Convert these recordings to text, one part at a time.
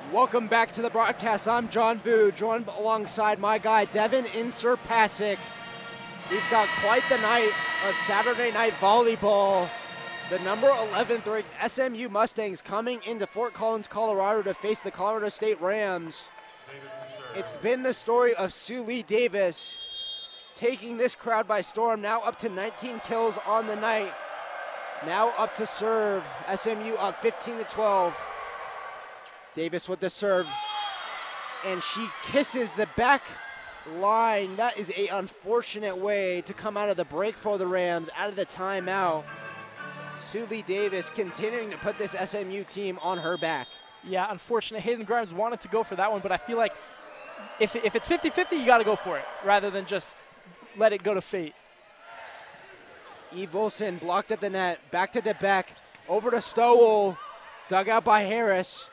Welcome back to the broadcast. I'm John Vu, joined alongside my guy, Devin Inserpasic. We've got quite the night of Saturday night volleyball. The number 11th ranked SMU Mustangs coming into Fort Collins, Colorado to face the Colorado State Rams. It's been the story of Sue Lee Davis taking this crowd by storm, now up to 19 kills on the night. Now up to serve, SMU up 15-12. Davis with the serve, and she kisses the back line. That is an unfortunate way to come out of the break for the Rams, out of the timeout. Sue Lee Davis continuing to put this SMU team on her back. Yeah, unfortunate. Hayden Grimes wanted to go for that one, but I feel like if it's 50-50, you got to go for it rather than just let it go to fate. Eve Wilson blocked at the net, back to DeBeck, over to Stowell, dug out by Harris.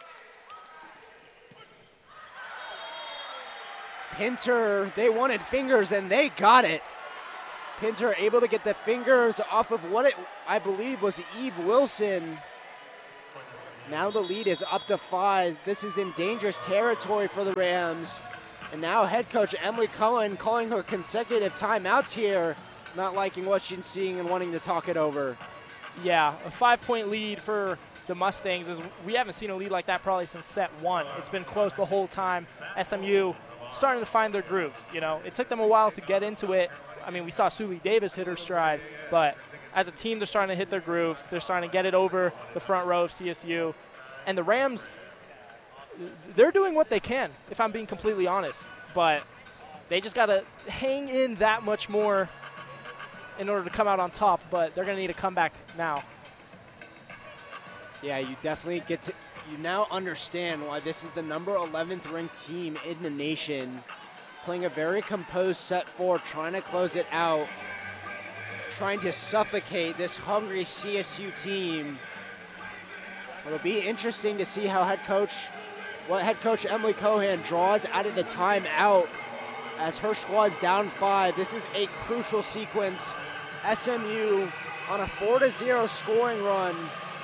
Pinter, they wanted fingers and they got it. Pinter able to get the fingers off of what I believe was Eve Wilson. Now the lead is up to 5. This is in dangerous territory for the Rams. And now head coach Emily Cohen calling her consecutive timeouts here, not liking what she's seeing and wanting to talk it over. Yeah, a 5-point lead for the Mustangs. We haven't seen a lead like that probably since set 1. It's been close the whole time. SMU starting to find their groove. You know, it took them a while to get into it. I mean, we saw Sue Lee Davis hit her stride, but as a team, they're starting to hit their groove. They're starting to get it over the front row of CSU. And the Rams, they're doing what they can, if I'm being completely honest. But they just got to hang in that much more in order to come out on top, but they're going to need a comeback now. Yeah, you definitely you now understand why this is the number 11th ranked team in the nation, playing a very composed set 4, trying to close it out, trying to suffocate this hungry CSU team. It'll be interesting to see what head coach Emily Cohen draws out of the timeout as her squad's down 5. This is a crucial sequence. SMU on a 4-0 scoring run.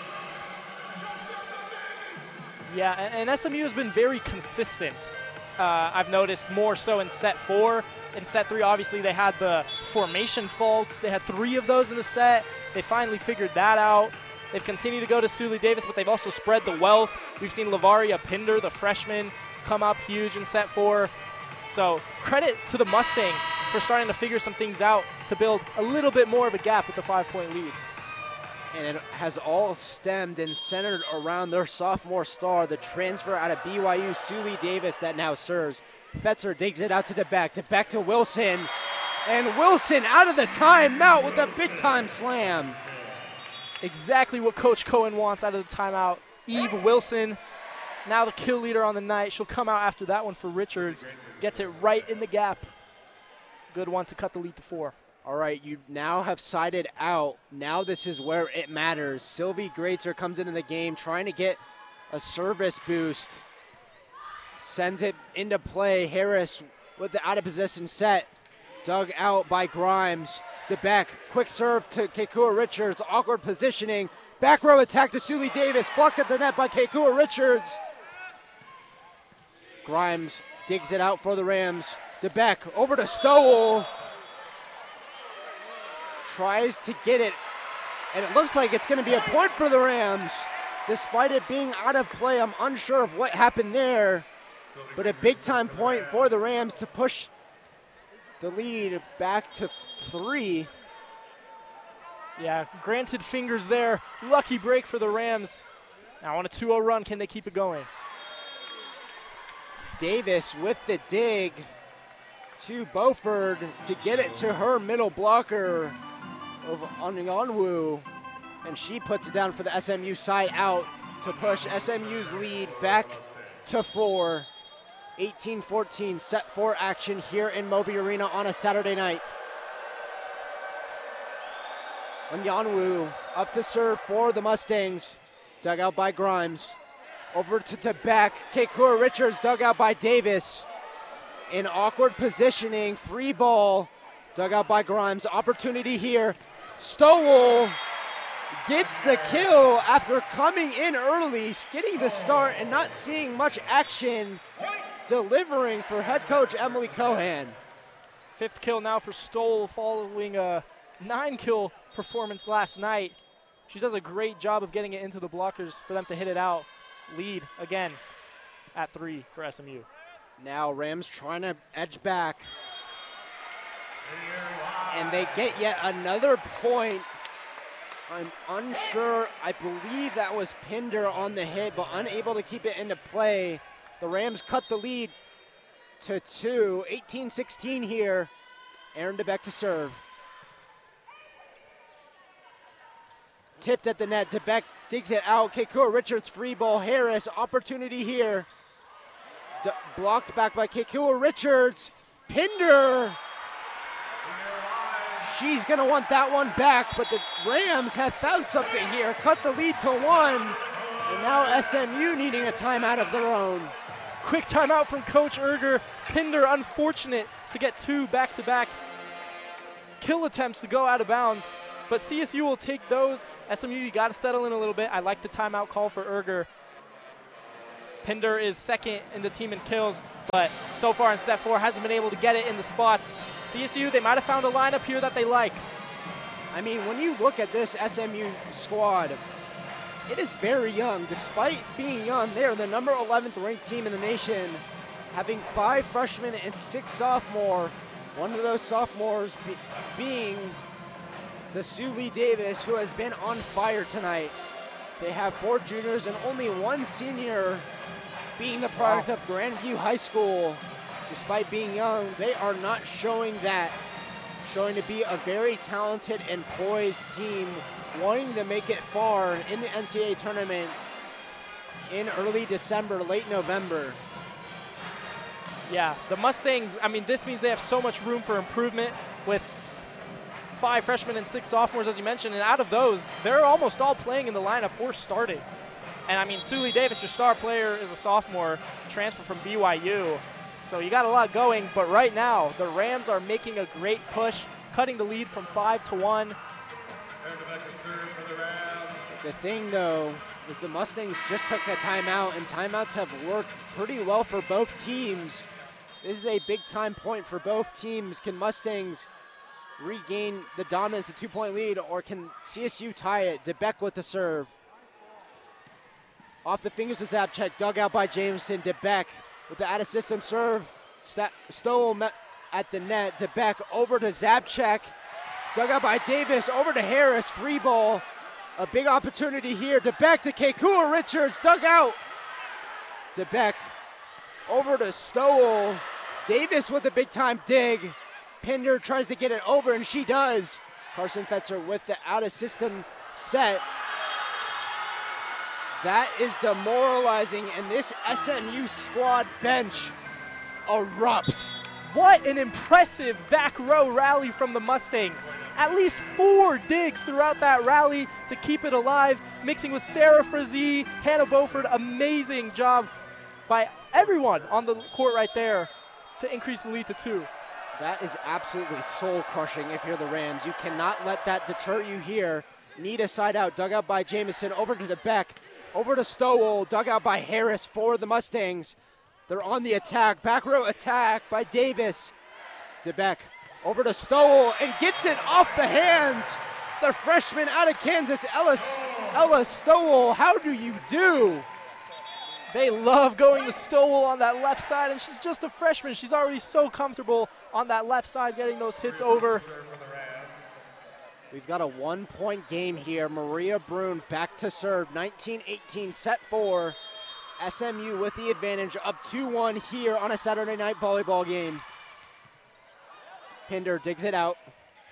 Yeah, and SMU has been very consistent. I've noticed more so in set 4. In set 3, obviously, they had the formation faults. They had 3 of those in the set. They finally figured that out. They've continued to go to Sue Lee Davis, but they've also spread the wealth. We've seen Lavaria Pinder, the freshman, come up huge in set 4. So credit to the Mustangs for starting to figure some things out to build a little bit more of a gap with the 5-point lead. And it has all stemmed and centered around their sophomore star, the transfer out of BYU, Sue Lee Davis, that now serves. Fetzer digs it out to DeBeck. DeBeck to Wilson. And Wilson out of the timeout with a big-time slam. Exactly what Coach Cohen wants out of the timeout. Eve Wilson, now the kill leader on the night. She'll come out after that one for Richards. Gets it right in the gap. Good one to cut the lead to 4. All right, you now have sided out. Now this is where it matters. Sylvie Greatzer comes into the game trying to get a service boost. Sends it into play. Harris with the out-of-position set. Dug out by Grimes. DeBeck, quick serve to Kekua Richards. Awkward positioning. Back row attack to Sue Lee Davis. Blocked at the net by Kekua Richards. Grimes digs it out for the Rams. DeBeck over to Stowell. Tries to get it, and it looks like it's going to be a point for the Rams. Despite it being out of play, I'm unsure of what happened there, but a big-time point for the Rams to push the lead back to 3. Yeah, granted fingers there. Lucky break for the Rams. Now on a 2-0 run, can they keep it going? Davis with the dig to Beauford to get it to her middle blocker of Onyanwu, and she puts it down for the SMU side out to push SMU's lead back to 4. 18-14 set 4 action here in Moby Arena on a Saturday night. Onyanwu up to serve for the Mustangs, dug out by Grimes. Over to DeBeck, Kekua Richards dug out by Davis. In awkward positioning, free ball, dug out by Grimes. Opportunity here. Stowell gets the kill after coming in early, getting the start and not seeing much action, delivering for head coach Emily Cohan. 5th kill now for Stoll following a 9-kill performance last night. She does a great job of getting it into the blockers for them to hit it out. Lead again at 3 for SMU. Now Rams trying to edge back. And they get yet another point. I'm unsure. I believe that was Pinder on the hit, but unable to keep it into play. The Rams cut the lead to 2. 18-16 here. Aaron DeBeck to serve. Tipped at the net. DeBeck digs it out. Keikua Richards free ball. Harris, opportunity here. Blocked back by Keikua Richards. Pinder. She's going to want that one back, but the Rams have found something here. Cut the lead to 1. And now SMU needing a timeout of their own. Quick timeout from Coach Erger. Pinder unfortunate to get 2 back-to-back kill attempts to go out of bounds. But CSU will take those. SMU, you got to settle in a little bit. I like the timeout call for Erger. Pinder is 2nd in the team in kills, but so far in set 4 hasn't been able to get it in the spots. CSU, they might have found a lineup here that they like. I mean, when you look at this SMU squad, it is very young. Despite being young, they're the number 11th ranked team in the nation, having 5 freshmen and 6 sophomore. One of those sophomores being the Sue Lee Davis, who has been on fire tonight. They have 4 juniors and only 1 senior, being the product of Grandview High School. Despite being young, they are not showing that. Showing to be a very talented and poised team, wanting to make it far in the NCAA tournament in early December, late November. Yeah, the Mustangs, I mean, this means they have so much room for improvement with 5 freshmen and 6 sophomores, as you mentioned, and out of those, they're almost all playing in the lineup or starting. And I mean, Suley Davis, your star player, is a sophomore, transfer from BYU. So you got a lot going, but right now, the Rams are making a great push, cutting the lead from 5 to 1. The thing, though, is the Mustangs just took a timeout, and timeouts have worked pretty well for both teams. This is a big-time point for both teams. Can Mustangs regain the dominance, the 2-point lead, or can CSU tie it? DeBeck with the serve. Off the fingers of Zabchek, dug out by Jameson. DeBeck with the out-of-system serve. Stowell met at the net. DeBeck over to Zabchek. Dug out by Davis, over to Harris, free ball. A big opportunity here. DeBeck to Keikua Richards, dug out. DeBeck over to Stowell. Davis with a big-time dig. Pinder tries to get it over, and she does. Carson Fetzer with the out-of-system set. That is demoralizing, and this SMU squad bench erupts. What an impressive back row rally from the Mustangs. At least 4 digs throughout that rally to keep it alive, mixing with Sarah Frazee, Hannah Beaufort. Amazing job by everyone on the court right there to increase the lead to 2. That is absolutely soul-crushing if you're the Rams. You cannot let that deter you here. Need a side out, dug out by Jameson, over to DeBeck, over to Stowell, dug out by Harris for the Mustangs. They're on the attack, back row attack by Davis. DeBeck over to Stowell and gets it off the hands. The freshman out of Kansas, Ella Stowell, how do you do? They love going to Stowell on that left side, and she's just a freshman. She's already so comfortable on that left side getting those hits over. We've got a 1-point game here. Maria Brune back to serve, 19-18, set 4. SMU with the advantage, up 2-1 here on a Saturday night volleyball game. Pinder digs it out.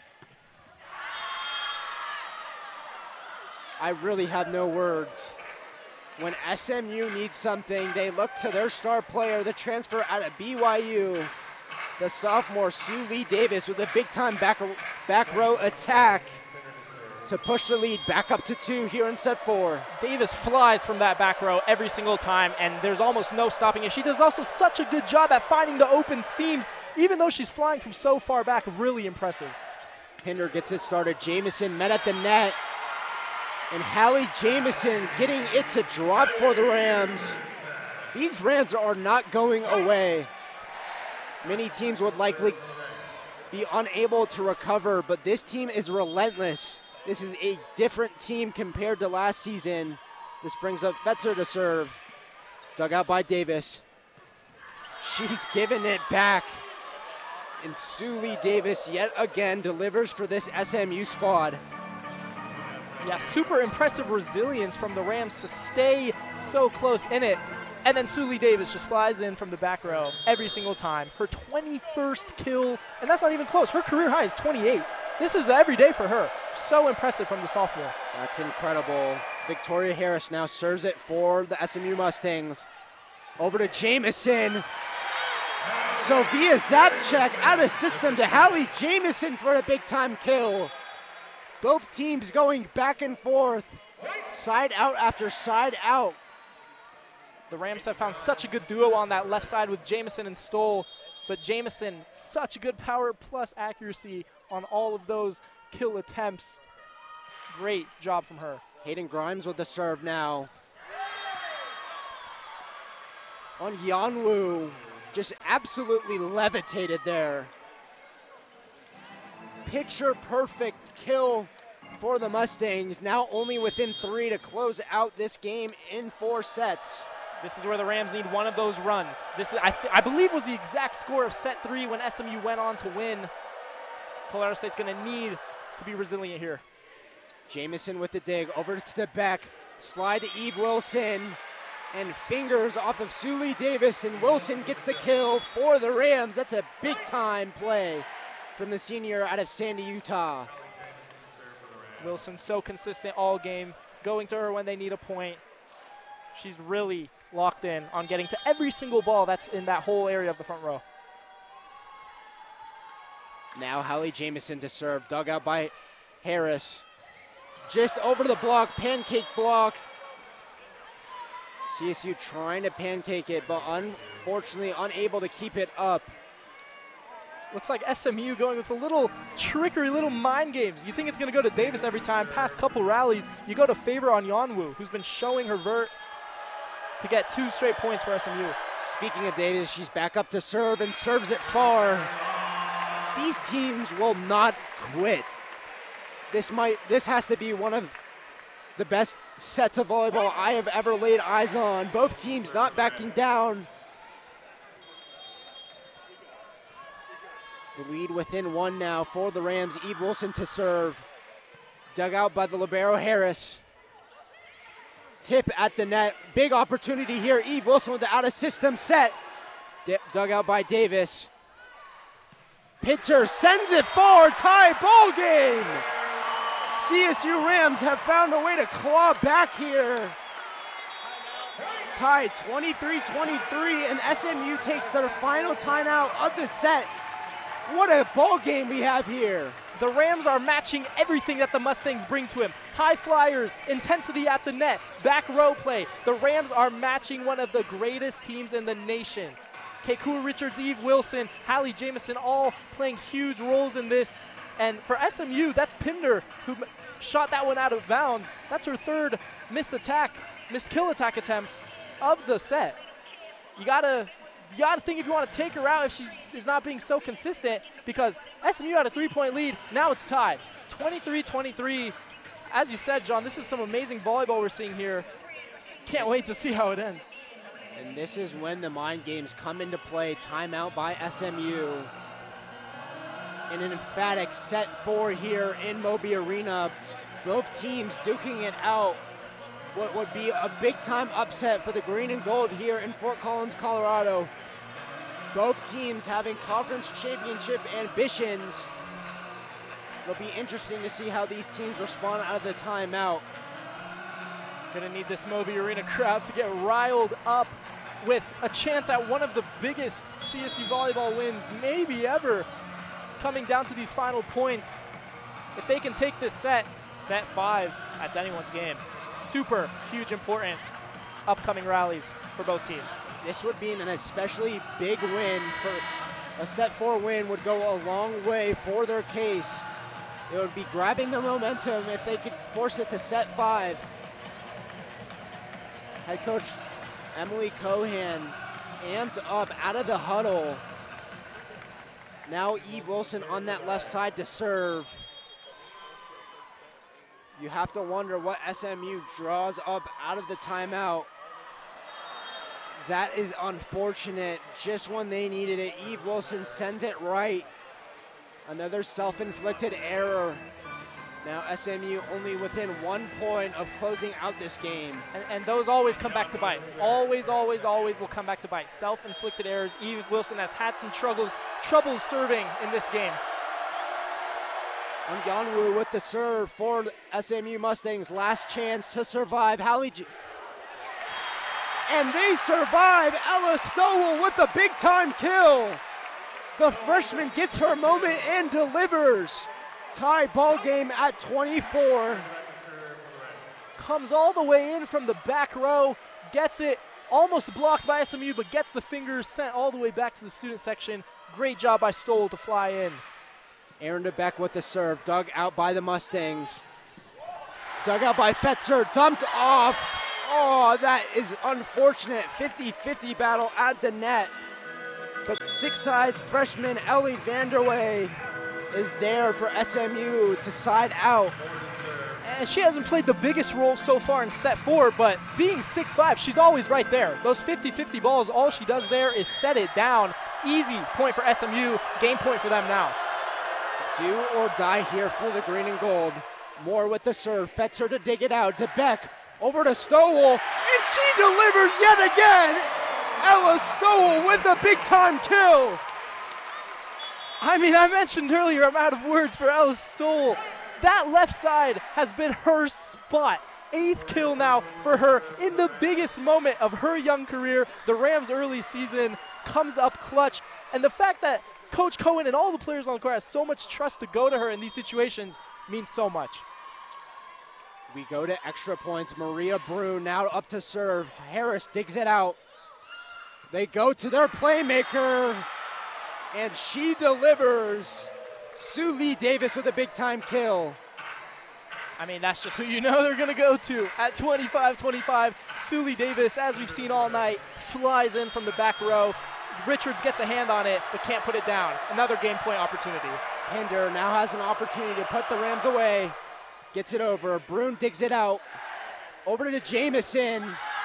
I really have no words. When SMU needs something, they look to their star player, the transfer out of BYU, the sophomore Sue Lee Davis with a big-time back row attack to push the lead back up to 2 here in set 4. Davis flies from that back row every single time, and there's almost no stopping it. She does also such a good job at finding the open seams, even though she's flying from so far back. Really impressive. Pinder gets it started. Jameson met at the net. And Hallie Jamison getting it to drop for the Rams. These Rams are not going away. Many teams would likely be unable to recover, but this team is relentless. This is a different team compared to last season. This brings up Fetzer to serve. Dug out by Davis. She's given it back. And Suli Davis yet again delivers for this SMU squad. Yeah, super impressive resilience from the Rams to stay so close in it. And then Suli Davis just flies in from the back row every single time. Her 21st kill, and that's not even close. Her career high is 28. This is every day for her. So impressive from the sophomore. That's incredible. Victoria Harris now serves it for the SMU Mustangs. Over to Jamison. Sophia Zapchak out of system to Hallie Jamison for a big-time kill. Both teams going back and forth, side out after side out. The Rams have found such a good duo on that left side with Jamison and Stoll, but Jamison, such a good power plus accuracy on all of those kill attempts. Great job from her. Hayden Grimes with the serve now. On Yanwu, just absolutely levitated there. Picture perfect kill for the Mustangs, now only within 3 to close out this game in 4 sets. This is where the Rams need one of those runs. This is, I believe, was the exact score of set 3 when SMU went on to win. Colorado State's going to need to be resilient here. Jamison with the dig, over to the back, slide to Eve Wilson, and fingers off of Suli Davis, and Wilson gets the kill for the Rams. That's a big-time play from the senior out of Sandy, Utah. Wilson so consistent all game, going to her when they need a point. She's really locked in on getting to every single ball that's in that whole area of the front row. Now Hallie Jamison to serve, dug out by Harris. Just over the block, pancake block. CSU trying to pancake it, but unfortunately unable to keep it up. Looks like SMU going with a little trickery, little mind games. You think it's going to go to Davis every time. Past couple rallies, you go to favor on Yanwu, who's been showing her vert to get 2 straight points for SMU. Speaking of Davis, she's back up to serve and serves it far. These teams will not quit. This has to be one of the best sets of volleyball I have ever laid eyes on. Both teams not backing down. The lead within 1 now for the Rams. Eve Wilson to serve. Dug out by the libero Harris. Tip at the net. Big opportunity here. Eve Wilson with the out-of-system set. Dug out by Davis. Pitzer sends it forward. Tie ball game. CSU Rams have found a way to claw back here. Tied 23-23, and SMU takes their final timeout of the set. What a ball game we have here. The Rams are matching everything that the Mustangs bring to him. High flyers, intensity at the net, back row play. The Rams are matching one of the greatest teams in the nation. Keikua Richards, Eve Wilson, Hallie Jamison, all playing huge roles in this. And for SMU, that's Pimner, who shot that one out of bounds. That's her 3rd missed kill attack attempt of the set. You gotta think if you want to take her out if she is not being so consistent, because SMU had a 3-point lead. Now it's tied, 23-23. As you said, John, this is some amazing volleyball we're seeing here. Can't wait to see how it ends. And this is when the mind games come into play. Timeout by SMU. In an emphatic set 4 here in Moby Arena. Both teams duking it out. What would be a big-time upset for the green and gold here in Fort Collins, Colorado. Both teams having conference championship ambitions. It'll be interesting to see how these teams respond out of the timeout. Gonna need this Moby Arena crowd to get riled up with a chance at one of the biggest CSU volleyball wins maybe ever, coming down to these final points. If they can take this set 5, that's anyone's game. Super huge, important upcoming rallies for both teams. This would be an especially big win. For a set 4 win would go a long way for their case. It would be grabbing the momentum if they could force it to set 5. Head coach Emily Cohan amped up out of the huddle. Now Eve Wilson on that left side to serve. You have to wonder what SMU draws up out of the timeout. That is unfortunate. Just when they needed it, Eve Wilson sends it right. Another self-inflicted error. Now SMU only within 1 point of closing out this game. And those always come back to bite. Always will come back to bite. Self-inflicted errors. Eve Wilson has had some troubles serving in this game. Ngannou with the serve for SMU Mustangs. Last chance to survive. And they survive. Ella Stowell with a big-time kill. The freshman gets her moment and delivers. Tie ball game at 24. Comes all the way in from the back row. Gets it. Almost blocked by SMU, but gets the fingers sent all the way back to the student section. Great job by Stoll to fly in. Aaron DeBeck with the serve. Dug out by the Mustangs. Dug out by Fetzer. Dumped off. Oh, that is unfortunate. 50-50 battle at the net. But 6'5" freshman Ellie Vanderway is there for SMU to side out. And she hasn't played the biggest role so far in set 4, but being 6'5", she's always right there. Those 50-50 balls, all she does there is set it down. Easy point for SMU, game point for them now. Do or die here for the green and gold. Moore with the serve, Fetzer to dig it out. DeBeck over to Stowell, and she delivers yet again. Ella Stowell with a big-time kill. I mean, I mentioned earlier I'm out of words for Ella Stowell. That left side has been her spot. 8th kill now for her in the biggest moment of her young career. The Rams' early season comes up clutch. And the fact that Coach Cohen and all the players on the court has so much trust to go to her in these situations means so much. We go to extra points. Maria Brune now up to serve. Harris digs it out. They go to their playmaker, and she delivers. Sue Lee Davis with a big-time kill. I mean, that's just who you know they're going to go to. At 25-25, Sue Lee Davis, as we've seen all night, flies in from the back row. Richards gets a hand on it, but can't put it down. Another game point opportunity. Pinder now has an opportunity to put the Rams away. Gets it over. Brune digs it out. Over to Jamison.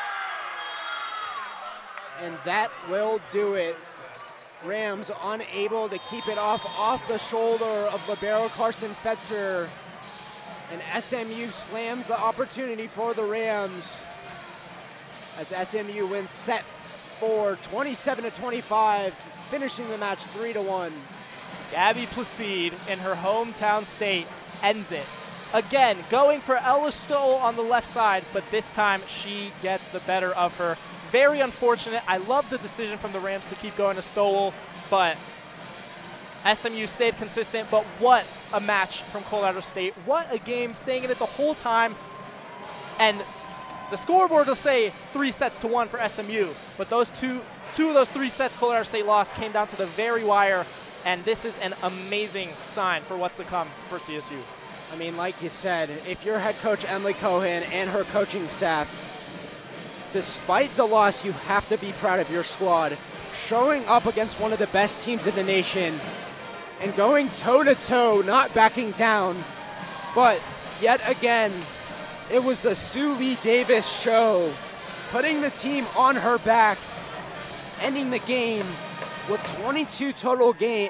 And that will do it. Rams unable to keep it off the shoulder of libero Carson Fetzer. And SMU slams the opportunity for the Rams as SMU wins set 4, 27-25, finishing the match 3-1. Gabby Placide in her hometown state ends it. Again, going for Ella Stoll on the left side, but this time she gets the better of her. Very unfortunate. I love the decision from the Rams to keep going to Stowell, but SMU stayed consistent. But what a match from Colorado State. What a game, staying in it the whole time. And the scoreboard will say 3-1 for SMU, but those two of those 3 sets Colorado State lost came down to the very wire, and this is an amazing sign for what's to come for CSU. I mean, like you said, if you're head coach Emily Cohen and her coaching staff, despite the loss, you have to be proud of your squad. Showing up against one of the best teams in the nation and going toe-to-toe, not backing down. But yet again, it was the Sue Lee Davis show, putting the team on her back, ending the game with 22 total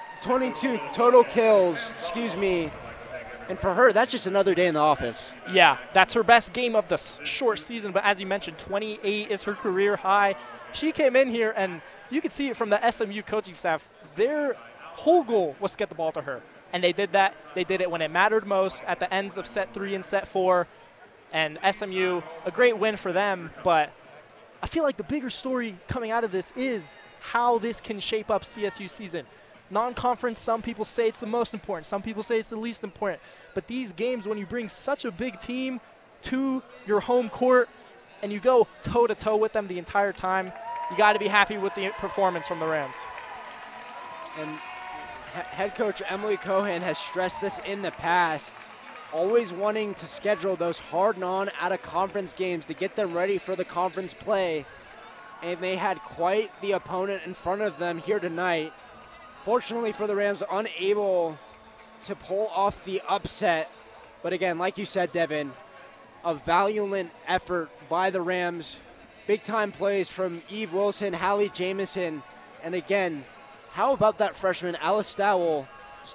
kills, And for her, that's just another day in the office. Yeah, that's her best game of the short season. But as you mentioned, 28 is her career high. She came in here, and you could see it from the SMU coaching staff. Their whole goal was to get the ball to her. And they did that. They did it when it mattered most at the ends of set 3 and set 4. And SMU, a great win for them. But I feel like the bigger story coming out of this is how this can shape up CSU season. Non-conference, some people say it's the most important. Some people say it's the least important. But these games, when you bring such a big team to your home court and you go toe-to-toe with them the entire time, you got to be happy with the performance from the Rams. And Head coach Emily Cohan has stressed this in the past, always wanting to schedule those hard non-out-of-conference games to get them ready for the conference play. And they had quite the opponent in front of them here tonight. Fortunately for the Rams, unable to pull off the upset. But again, like you said, Devin, a valiant effort by the Rams. Big-time plays from Eve Wilson, Hallie Jamison, and again, how about that freshman, Alice Stowell,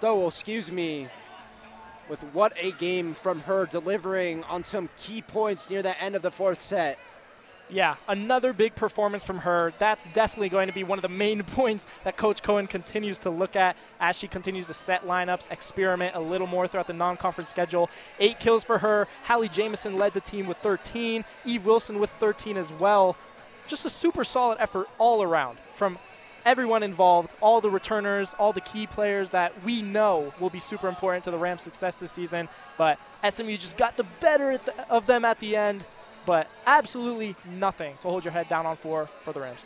with what a game from her, delivering on some key points near the end of the fourth set. Yeah, another big performance from her. That's definitely going to be one of the main points that Coach Cohen continues to look at as she continues to set lineups, experiment a little more throughout the non-conference schedule. 8 kills for her. Hallie Jamison led the team with 13. Eve Wilson with 13 as well. Just a super solid effort all around from everyone involved, all the returners, all the key players that we know will be super important to the Rams' success this season. But SMU just got the better of them at the end. But absolutely nothing to hold your head down on for the Rams.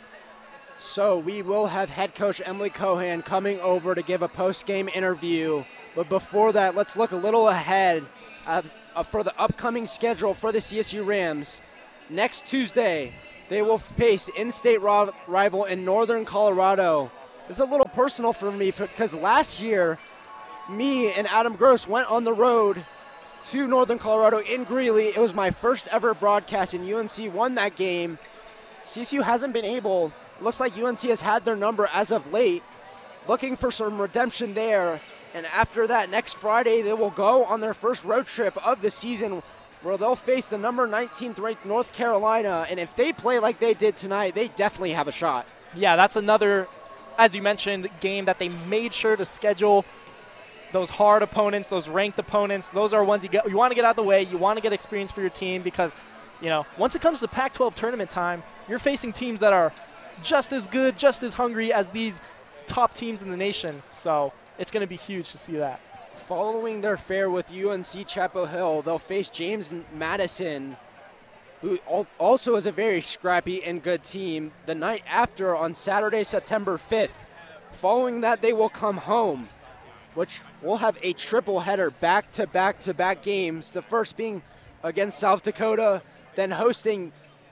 So we will have head coach Emily Cohan coming over to give a post-game interview. But before that, let's look a little ahead for the upcoming schedule for the CSU Rams. Next Tuesday, they will face in-state rival in Northern Colorado. This is a little personal for me because last year, me and Adam Gross went on the road to Northern Colorado in Greeley. It was my first ever broadcast, and UNC won that game. CSU hasn't been able. Looks like UNC has had their number as of late. Looking for some redemption there. And after that, next Friday, they will go on their first road trip of the season where they'll face the number 19th ranked North Carolina. And if they play like they did tonight, they definitely have a shot. Yeah, that's another, as you mentioned, game that they made sure to schedule. Those hard opponents, those ranked opponents, those are ones you want to get out of the way. You want to get experience for your team because, once it comes to Pac-12 tournament time, you're facing teams that are just as good, just as hungry as these top teams in the nation. So it's going to be huge to see that. Following their fare with UNC Chapel Hill, they'll face James Madison, who also is a very scrappy and good team, the night after on Saturday, September 5th. Following that, they will come home, which will have a triple header back-to-back-to-back games, the first being against South Dakota, then hosting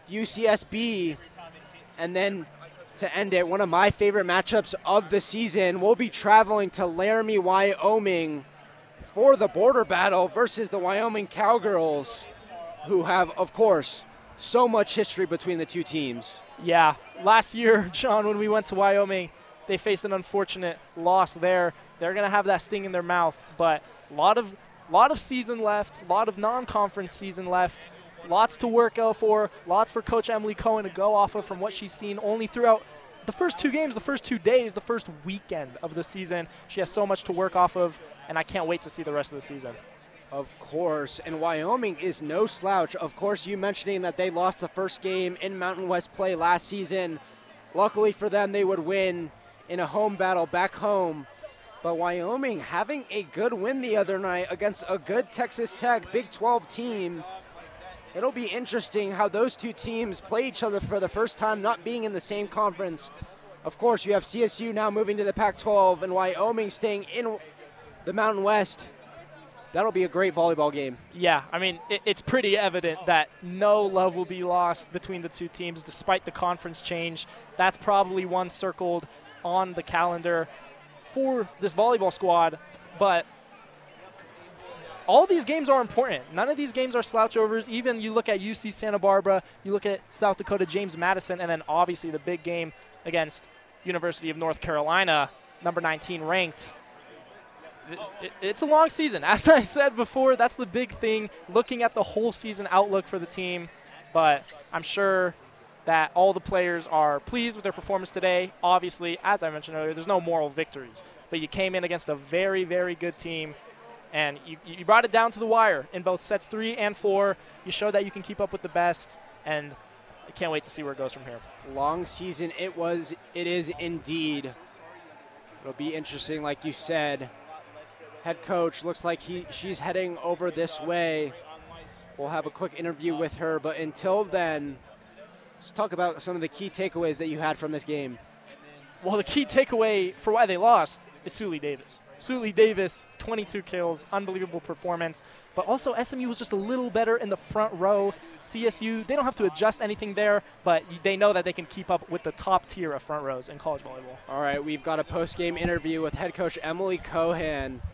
UCSB, and then to end it, one of my favorite matchups of the season, we'll be traveling to Laramie, Wyoming for the border battle versus the Wyoming Cowgirls, who have, of course, so much history between the two teams. Yeah, last year, John, when we went to Wyoming, they faced an unfortunate loss there. They're going to have that sting in their mouth, but a lot of season left, a lot of non-conference season left, lots to work out for, lots for Coach Emily Cohen to go off of from what she's seen only throughout the first 2 games, the first 2 days, the first weekend of the season. She has so much to work off of, and I can't wait to see the rest of the season. Of course, and Wyoming is no slouch. Of course, you mentioning that they lost the first game in Mountain West play last season. Luckily for them, they would win in a home battle back home. But Wyoming having a good win the other night against a good Texas Tech Big 12 team. It'll be interesting how those two teams play each other for the first time, not being in the same conference. Of course, you have CSU now moving to the Pac-12 and Wyoming staying in the Mountain West. That'll be a great volleyball game. Yeah, I mean, it's pretty evident that no love will be lost between the two teams despite the conference change. That's probably one circled on the calendar for this volleyball squad, but all these games are important. None of these games are slouchovers. Even you look at UC Santa Barbara, you look at South Dakota James Madison, and then obviously the big game against University of North Carolina, number 19 ranked. It's a long season. As I said before, that's the big thing, looking at the whole season outlook for the team. But I'm sure that all the players are pleased with their performance today. Obviously, as I mentioned earlier, there's no moral victories. But you came in against a very, very good team, and you brought it down to the wire in both sets 3 and 4. You showed that you can keep up with the best, and I can't wait to see where it goes from here. Long season it is indeed. It'll be interesting, like you said. Head coach looks like she's heading over this way. We'll have a quick interview with her, but until then, let's talk about some of the key takeaways that you had from this game. Well, the key takeaway for why they lost, is Suli Davis. Suli Davis, 22 kills, unbelievable performance. But also SMU was just a little better in the front row. CSU, they don't have to adjust anything there, but they know that they can keep up with the top tier of front rows in college volleyball. All right, we've got a post-game interview with head coach Emily Cohan.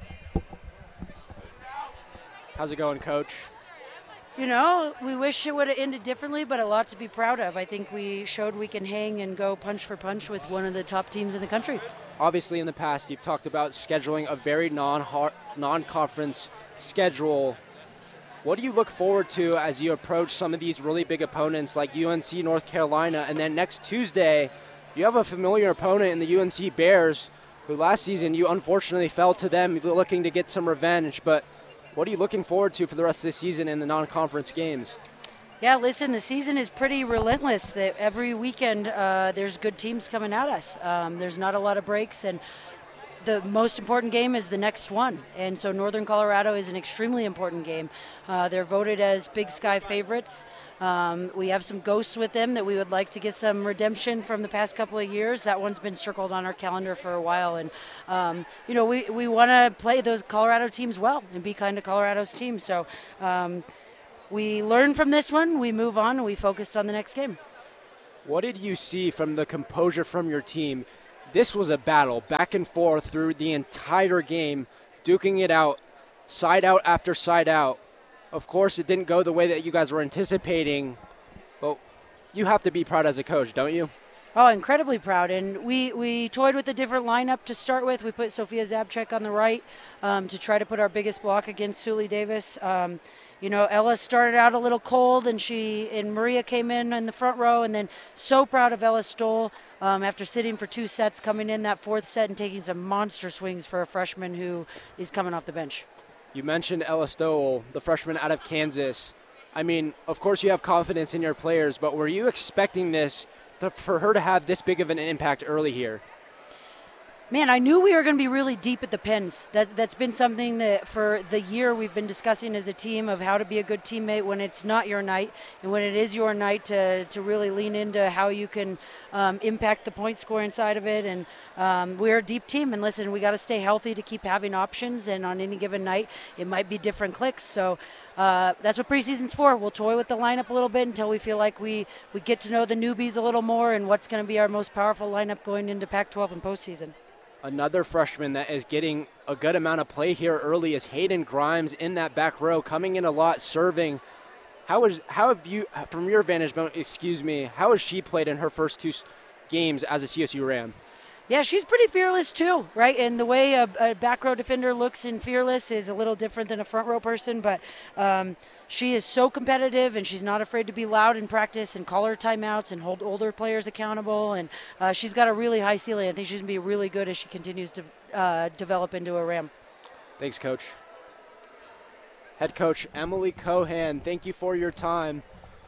How's it going, Coach? You know, we wish it would have ended differently, but a lot to be proud of. I think we showed we can hang and go punch for punch with one of the top teams in the country. Obviously, in the past, you've talked about scheduling a very non-conference schedule. What do you look forward to as you approach some of these really big opponents like UNC North Carolina? And then next Tuesday, you have a familiar opponent in the UNC Bears, who last season you unfortunately fell to them looking to get some revenge. But what are you looking forward to for the rest of the season in the non-conference games? Yeah, listen, the season is pretty relentless. That every weekend there's good teams coming at us. There's not a lot of breaks, and the most important game is the next one. And so Northern Colorado is an extremely important game. They're voted as Big Sky favorites. We have some ghosts with them that we would like to get some redemption from the past couple of years. That one's been circled on our calendar for a while. And, we want to play those Colorado teams well and be kind to Colorado's team. So we learn from this one, we move on, and we focused on the next game. What did you see from the composure from your team? This was a battle back and forth through the entire game, duking it out, side out after side out. Of course, it didn't go the way that you guys were anticipating, but you have to be proud as a coach, don't you? Oh, incredibly proud. And we toyed with a different lineup to start with. We put Sophia Zabchek on the right to try to put our biggest block against Suli Davis. Ella started out a little cold, and Maria came in the front row, and then so proud of Ella Stoll after sitting for 2 sets, coming in that 4th set and taking some monster swings for a freshman who is coming off the bench. You mentioned Ella Stoll, the freshman out of Kansas. I mean, of course you have confidence in your players, but were you expecting for her to have this big of an impact early here? Man, I knew we were going to be really deep at the pins. That's been something that for the year we've been discussing as a team of how to be a good teammate when it's not your night, and when it is your night to really lean into how you can impact the point scoring side of it. And we're a deep team, and listen, we got to stay healthy to keep having options, and on any given night it might be different clicks. So that's what preseason's for. We'll toy with the lineup a little bit until we feel like we get to know the newbies a little more and what's going to be our most powerful lineup going into Pac-12 and postseason. Another freshman that is getting a good amount of play here early is Hayden Grimes in that back row, coming in a lot, serving. How have you, from your vantage point, how has she played in her first 2 games as a CSU Ram? Yeah, she's pretty fearless too, right? And the way a back row defender looks in fearless is a little different than a front row person, but she is so competitive, and she's not afraid to be loud in practice and call her timeouts and hold older players accountable. And she's got a really high ceiling. I think she's going to be really good as she continues to develop into a Ram. Thanks, Coach. Head Coach Emily Cohan, thank you for your time.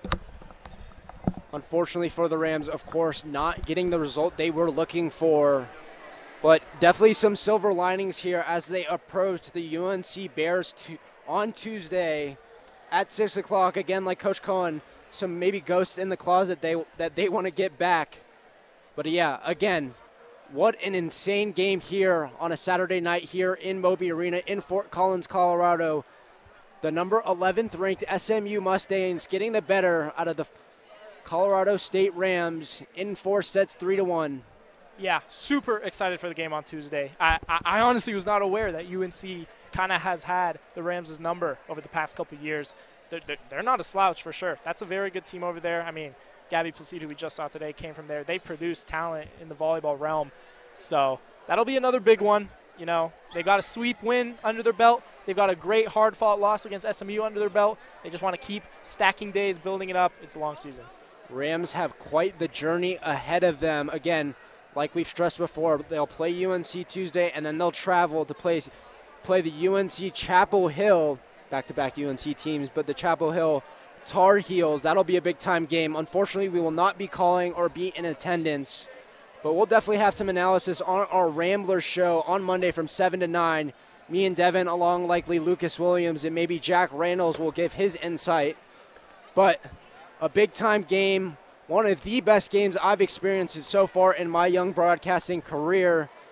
Unfortunately for the Rams, of course, not getting the result they were looking for. But definitely some silver linings here as they approach the UNC Bears on Tuesday at 6 o'clock. Again, like Coach Cohen, some maybe ghosts in the closet that they want to get back. But yeah, again, what an insane game here on a Saturday night here in Moby Arena in Fort Collins, Colorado. The number 11th ranked SMU Mustangs getting the better out of the Colorado State Rams in 4 sets, 3-1. Yeah, super excited for the game on Tuesday. I honestly was not aware that UNC kind of has had the Rams' number over the past couple of years. They're not a slouch for sure. That's a very good team over there. I mean, Gabby Placide, who we just saw today, came from there. They produce talent in the volleyball realm. So that'll be another big one. You know, they got a sweep win under their belt. They've got a great hard-fought loss against SMU under their belt. They just want to keep stacking days, building it up. It's a long season. Rams have quite the journey ahead of them. Again, like we've stressed before, they'll play UNC Tuesday, and then they'll travel to play the UNC Chapel Hill, back-to-back UNC teams, but the Chapel Hill Tar Heels. That'll be a big-time game. Unfortunately, we will not be calling or be in attendance, but we'll definitely have some analysis on our Ramblers show on Monday from 7 to 9. Me and Devin, along likely Lucas Williams, and maybe Jack Randalls will give his insight. But a big-time game, one of the best games I've experienced so far in my young broadcasting career.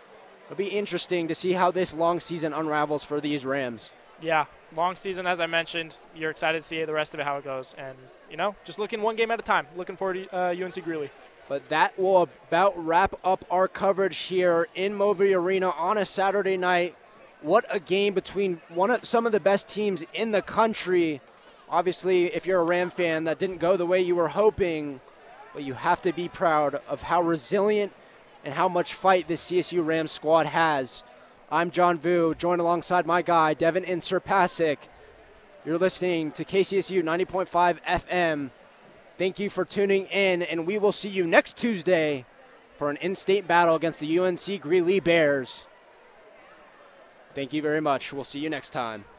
It'll be interesting to see how this long season unravels for these Rams. Yeah, long season, as I mentioned. You're excited to see the rest of it, how it goes. And, just looking one game at a time. Looking forward to UNC Greeley. But that will about wrap up our coverage here in Mobley Arena on a Saturday night. What a game between some of the best teams in the country. Obviously, if you're a Ram fan, that didn't go the way you were hoping, but you have to be proud of how resilient and how much fight this CSU Rams squad has. I'm John Vu, joined alongside my guy, Devin Inserpasic. You're listening to KCSU 90.5 FM. Thank you for tuning in, and we will see you next Tuesday for an in-state battle against the UNC Greeley Bears. Thank you very much. We'll see you next time.